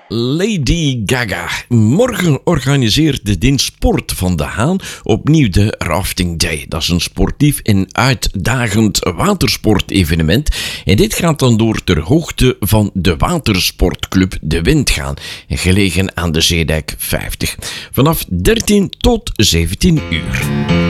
Lady Gaga. Morgen organiseert de dienst Sport van de Haan opnieuw de Rafting Day. Dat is een sportief en uitdagend watersportevenement. En dit gaat dan door ter hoogte van de watersportclub De Wind gaan. Gelegen aan de Zeedijk 50. Vanaf 13 tot 17 uur.